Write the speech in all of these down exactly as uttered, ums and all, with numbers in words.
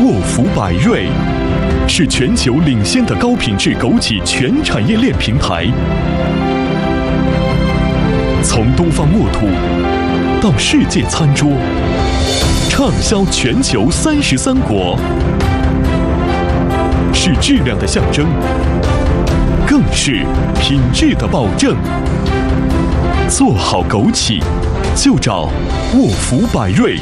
沃福百瑞是全球领先的高品质枸杞全产业链平台，从东方墨土到世界餐桌，畅销全球三十三国，是质量的象征，更是品质的保证。做好枸杞，就找沃福百瑞。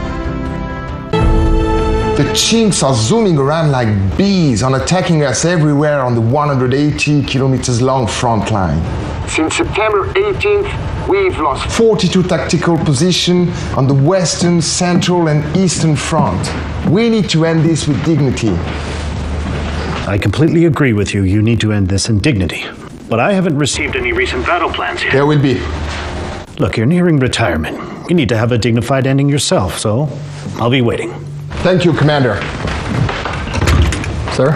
The Chinks are zooming around like bees and attacking us everywhere on the one hundred eighty kilometers long front line. Since September eighteenth, we've lost forty-two tactical positions on the western, central and eastern front. We need to end this with dignity. I completely agree with you. You need to end this in dignity. But I haven't received any recent battle plans yet. There will be. Look, you're nearing retirement. You need to have a dignified ending yourself, so I'll be waiting. Thank you, Commander. Sir?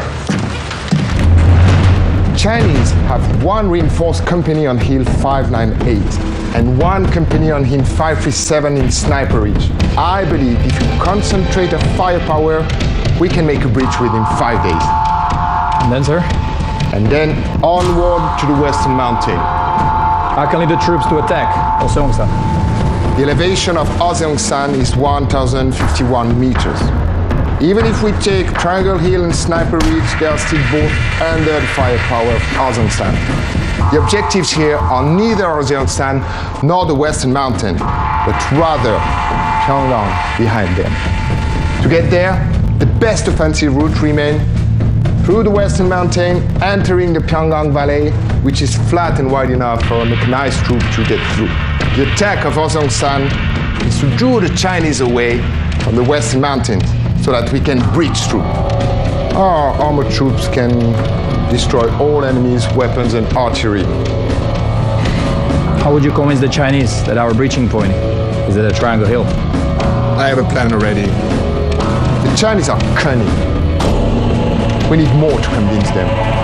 Chinese have one reinforced company on Hill five ninety-eight and one company on Hill five thirty-seven in Sniper Ridge. I believe if we concentrate our firepower, we can make a breach within five days. And then, sir? And then onward to the Western Mountain. I can lead the troops to attack Oseongsan. The elevation of Oseongsan is one thousand fifty-one meters. Even if we take Triangle Hill and Sniper Ridge, they are still both under the firepower of Oseongsan. The objectives here are neither Oseongsan nor the Western Mountain, but rather Pyongyang behind them. To get there, the best offensive route remains through the Western Mountain, entering the Pyongyang Valley, which is flat and wide enough for a mechanized troop to get through. The attack of Oseongsan is to draw the Chinese away from the Western Mountains so that we can breach through. Our armored troops can destroy all enemies' weapons and artillery. How would you convince the Chinese that our breaching point is at a Triangle Hill? I have a plan already. The Chinese are cunning. We need more to convince them.